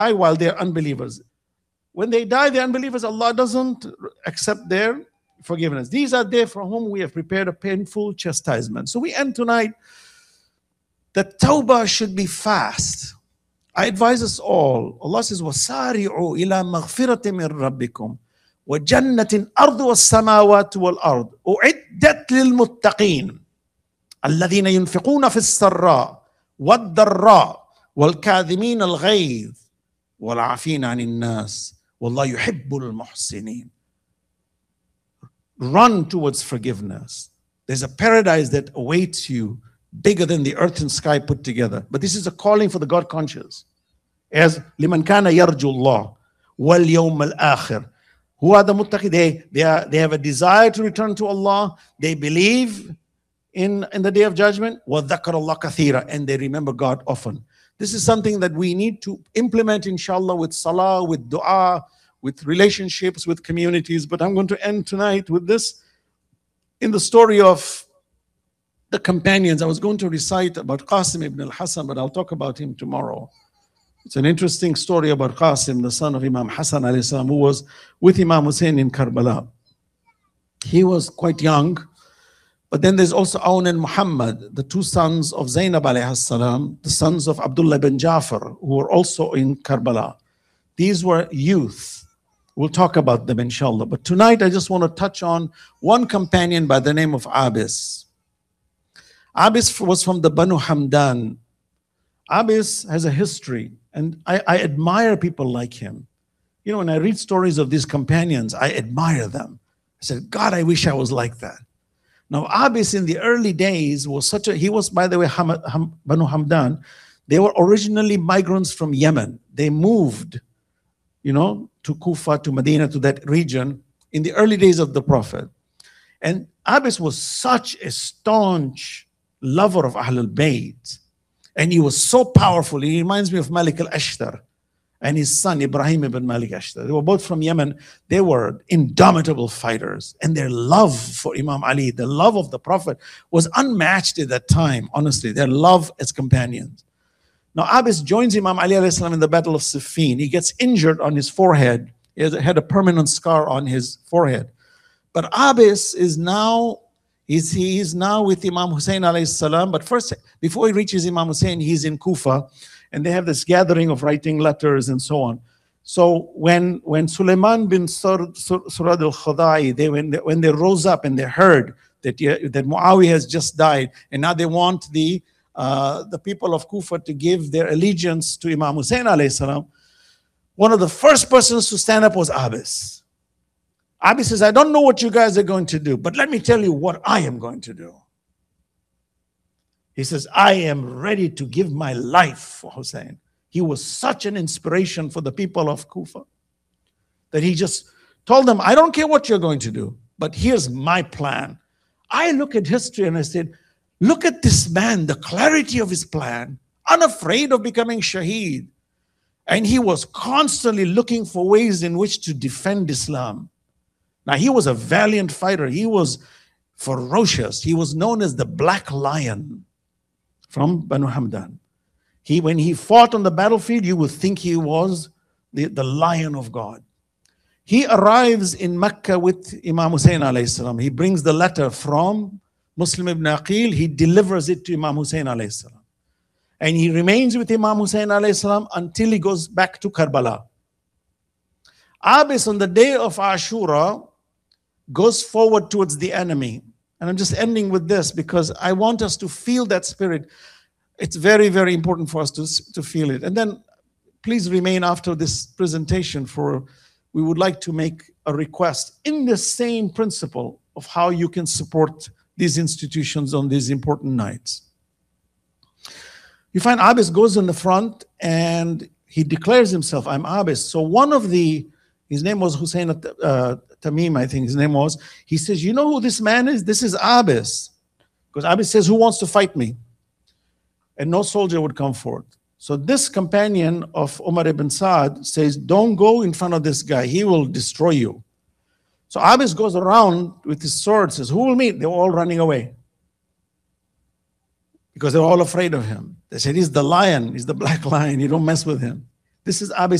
while they're unbelievers. When they die, they're unbelievers. Allah doesn't accept their forgiveness. These are they for whom we have prepared a painful chastisement. So we end tonight that tawbah should be fast. I advise us all. Allah says, وَسَارِعُوا إِلَى مَغْفِرَةٍ مِّن رَبِّكُمْ وَجَنَّةٍ أَرْضُ وَالسَّمَاوَاتُ وَالْأَرْضِ أُعِدَّتْ لِلْمُتَّقِينَ الَّذِينَ يُنْفِقُونَ فِي السَّرَّاءِ وَالضَّرَّاءِ وَالْكَاظِمِينَ الْغَيْظَ وَالْعَافِينَ عَنِ النَّاسِ وَاللَّهُ يُحِبُّ الْمُحْسِنِينَ. Run towards forgiveness. There's a paradise that awaits you, bigger than the earth and sky put together. But this is a calling for the God conscious. As liman kana yarju Allah wal yawm al akhir. Who are the muttaqi? They have a desire to return to Allah. They believe in the day of judgment. Wa dhakar Allah kathira, and they remember God often. This is something that we need to implement, inshallah, with salah, with dua, with relationships, with communities. But I'm going to end tonight with this in the story of the companions. I was going to recite about Qasim ibn al-Hasan, but I'll talk about him tomorrow. It's an interesting story about Qasim, the son of Imam Hassan alayhi salam, who was with Imam Hussein in Karbala. He was quite young, but then there's also Aun and Muhammad, the two sons of Zainab alayhi salam, the sons of Abdullah bin Jafar, who were also in Karbala. These were youth. We'll talk about them, inshallah. But tonight, I just want to touch on one companion by the name of Abis. Abis was from the Banu Hamdan. Abis has a history, and I admire people like him. You know, when I read stories of these companions, I admire them. I said, God, I wish I was like that. Now, Abis in the early days was he was, by the way, Banu Hamdan. They were originally migrants from Yemen. They moved, to Kufa, to Medina, to that region in the early days of the Prophet. And Abis was such a staunch lover of Ahlul Bayt. And he was so powerful. He reminds me of Malik al-Ashtar and his son Ibrahim ibn Malik Ashtar. They were both from Yemen. They were indomitable fighters. And their love for Imam Ali, the love of the Prophet, was unmatched at that time, honestly. Their love as companions. Now, Abis joins Imam Ali alayhi salam in the Battle of Siffin. He gets injured on his forehead. He had a permanent scar on his forehead. But Abis is now, he's now with Imam Hussein alayhi salam. But first, before he reaches Imam Hussein, he's in Kufa. And they have this gathering of writing letters and so on. So when Sulaiman bin Surad al-Khudai, when they rose up and they heard that Muawiyah has just died, and now they want the people of Kufa to give their allegiance to Imam Hussein alayhi salam, one of the first persons to stand up was Abis. Abis says, I don't know what you guys are going to do, but let me tell you what I am going to do. He says, I am ready to give my life for Hussein. He was such an inspiration for the people of Kufa that he just told them, I don't care what you're going to do, but here's my plan. I look at history and I said, look at this man, the clarity of his plan, unafraid of becoming shaheed. And he was constantly looking for ways in which to defend Islam. Now, he was a valiant fighter. He was ferocious. He was known as the Black Lion from Banu Hamdan. When he fought on the battlefield, you would think he was the lion of God. He arrives in Mecca with Imam Hussein alayhi salam. He brings the letter from Muslim ibn Aqil. He delivers it to Imam Hussein alayhi salam. And he remains with Imam Hussein alayhi salam until he goes back to Karbala. Abis on the day of Ashura goes forward towards the enemy. And I'm just ending with this because I want us to feel that spirit. It's very, very important for us to feel it. And then please remain after this presentation we would like to make a request in the same principle of how you can support these institutions on these important nights. You find Abis goes in the front and he declares himself, I'm Abis. So his name was Hussein Tamim, I think his name was. He says, you know who this man is? This is Abis. Because Abis says, who wants to fight me? And no soldier would come forward. So this companion of Umar ibn Saad says, don't go in front of this guy. He will destroy you. So Abis goes around with his sword, says, who will meet? They were all running away. Because they were all afraid of him. They said, he's the lion. He's the Black Lion. You don't mess with him. This is Abi